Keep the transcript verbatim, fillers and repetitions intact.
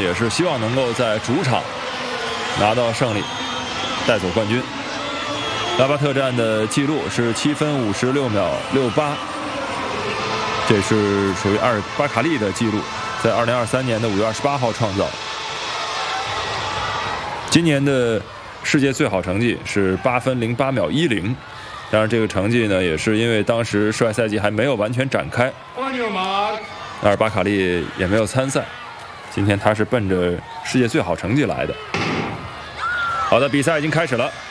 也是希望能够在主场拿到胜利，带走冠军。拉巴特站的记录是七分五十六秒六八，这是属于阿尔巴卡利的记录，在二零二三年的五月二十八号创造。今年的世界最好成绩是八分零八秒一零，当然这个成绩呢，也是因为当时世外赛季还没有完全展开，阿尔巴卡利也没有参赛。今天他是奔着世界最好成绩来的。好的，比赛已经开始了。